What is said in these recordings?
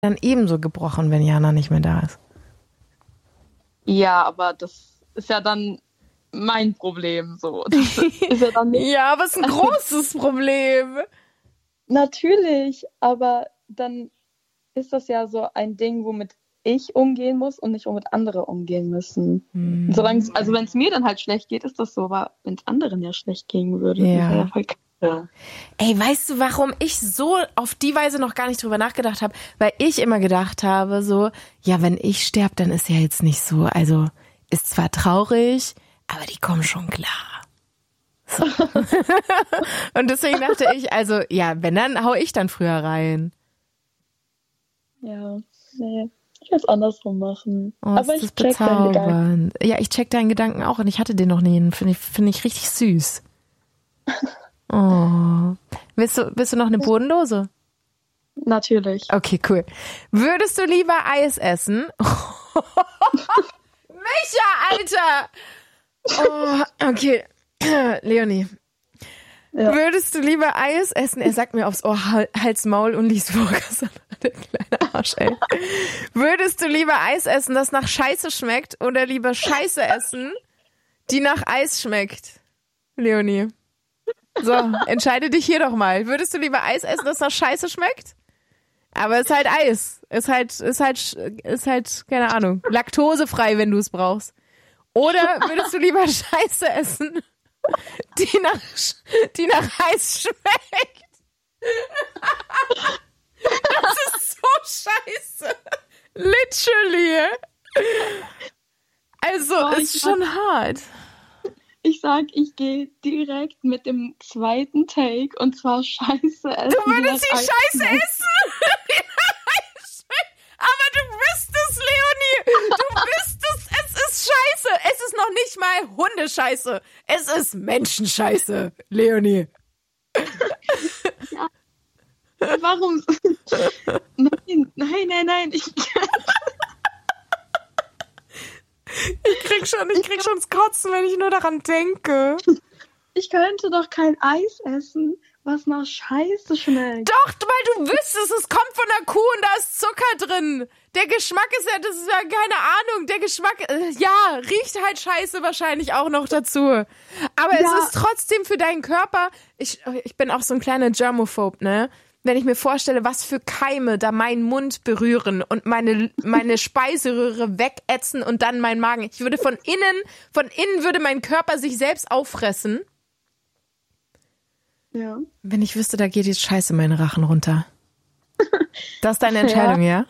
dann ebenso gebrochen, wenn Jana nicht mehr da ist. Ja, aber das ist ja dann mein Problem. So. Das ist ja, dann nicht, ja, aber es ist ein großes Problem. Natürlich, aber dann ist das ja so ein Ding, womit ich umgehen muss und nicht womit andere umgehen müssen. Also wenn es mir dann halt schlecht geht, ist das so, aber wenn es anderen ja schlecht gehen würde, Ja. wäre ja voll kacke. Ey, weißt du, warum ich so auf die Weise noch gar nicht drüber nachgedacht habe? Weil ich immer gedacht habe, so, ja, wenn ich sterbe, dann ist ja jetzt nicht so, also ist zwar traurig, aber die kommen schon klar. So. Und deswegen dachte ich, also, ja, wenn, dann hau ich dann früher rein. Ja, nee. Ich will es andersrum machen. Oh, aber ist ich das check deinen Gedanken. bezaubernd. Ja, ich check deinen Gedanken auch und ich hatte den noch nie. Finde ich richtig süß. Oh. Willst du noch eine Bodenlose? Natürlich. Okay, cool. Würdest du lieber Eis essen? Micha, Alter! Oh, okay. Leonie. Ja. Würdest du lieber Eis essen? Er sagt mir aufs Ohr Hals, Maul und liest vor. Der kleine Arsch, ey. Würdest du lieber Eis essen, das nach Scheiße schmeckt, oder lieber Scheiße essen, die nach Eis schmeckt? Leonie. So, entscheide dich hier doch mal. Würdest du lieber Eis essen, das nach Scheiße schmeckt? Aber es ist halt Eis. Ist halt, keine Ahnung, laktosefrei, wenn du es brauchst. Oder würdest du lieber Scheiße essen, die nach Eis schmeckt? Das ist so scheiße. Literally. Also, ist schon hart. Ich sag, ich gehe direkt mit dem zweiten Take und zwar Scheiße essen. Du würdest die Scheiße essen? Aber du wüsstest, Leonie, du wüsstest, es ist Scheiße. Es ist noch nicht mal Hundescheiße. Es ist Menschenscheiße, Leonie. Ja. Warum? Nein. Ich krieg schon das Kotzen, wenn ich nur daran denke. Ich könnte doch kein Eis essen, was nach Scheiße schmeckt. Doch, weil du wüsstest, es kommt von der Kuh und da ist Zucker drin. Der Geschmack das ist ja keine Ahnung. Der Geschmack, ja, riecht halt scheiße wahrscheinlich auch noch dazu. Aber Ja. es ist trotzdem für deinen Körper, ich bin auch so ein kleiner Germophob, ne? Wenn ich mir vorstelle, was für Keime da meinen Mund berühren und meine Speiseröhre wegätzen und dann meinen Magen. Ich würde von innen würde mein Körper sich selbst auffressen. Ja. Wenn ich wüsste, da geht jetzt Scheiße meine Rachen runter. Das ist deine Entscheidung, ja?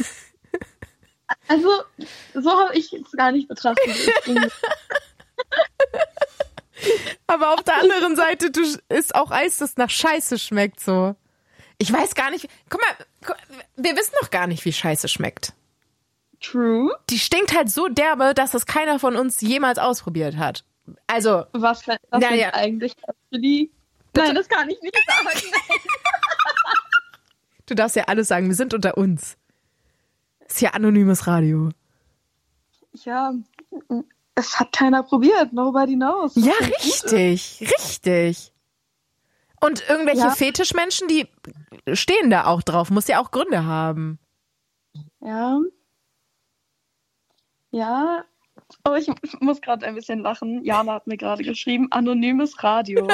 Also, so habe ich es gar nicht betrachtet. Aber auf der anderen Seite, du isst auch Eis, das nach Scheiße schmeckt so. Ich weiß gar nicht, guck mal, wir wissen noch gar nicht, wie Scheiße schmeckt. True. Die stinkt halt so derbe, dass das keiner von uns jemals ausprobiert hat. Also, Was denn eigentlich für die? Nein, das kann ich nicht sagen. Du darfst ja alles sagen, wir sind unter uns. Ist ja anonymes Radio. Ja, es hat keiner probiert. Nobody knows. Ja, richtig. Und irgendwelche Fetischmenschen, die stehen da auch drauf. Muss ja auch Gründe haben. Ja. Ja. Oh, ich muss gerade ein bisschen lachen. Jana hat mir gerade geschrieben, anonymes Radio.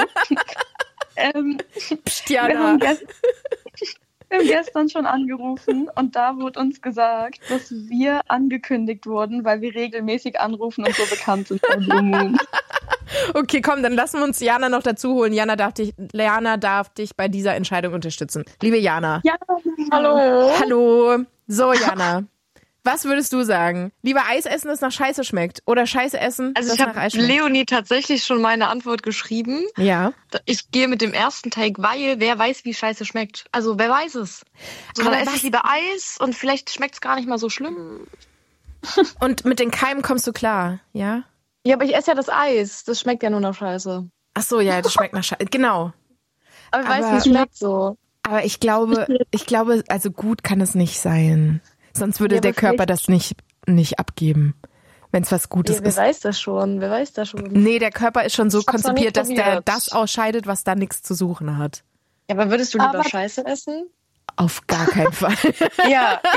Psst, Jana. Wir haben gestern schon angerufen und da wurde uns gesagt, dass wir angekündigt wurden, weil wir regelmäßig anrufen und so bekannt sind bei Blue Moon. Okay, komm, dann lassen wir uns Jana noch dazu holen. Jana darf dich bei dieser Entscheidung unterstützen. Liebe Jana. Ja, hallo. Hallo. So, Jana. Was würdest du sagen? Lieber Eis essen, das nach Scheiße schmeckt? Oder Scheiße essen, Also das ich nach habe Eis schmeckt? Leonie tatsächlich schon meine Antwort geschrieben. Ja. Ich gehe mit dem ersten Take, weil wer weiß, wie Scheiße schmeckt. Also wer weiß es. So, Aber dann esse ich lieber Eis und vielleicht schmeckt es gar nicht mal so schlimm. Und mit den Keimen kommst du klar, ja? Ja, aber ich esse ja das Eis. Das schmeckt ja nur nach Scheiße. Ach so, ja, das schmeckt nach Scheiße. Genau. Aber ich weiß, Aber- wie es schmeckt so. Aber ich glaube, also gut kann es nicht sein. Sonst würde Ja, der aber Körper das nicht abgeben, wenn es was Gutes Ja, wer ist. weiß das schon? Wer weiß das schon? Nee, der Körper ist schon so Ich hab's noch konzipiert, nicht dass der probiert. das ausscheidet, was da nichts zu suchen hat. Ja, aber würdest du lieber Aber- Scheiße essen? Auf gar keinen Fall. Ja,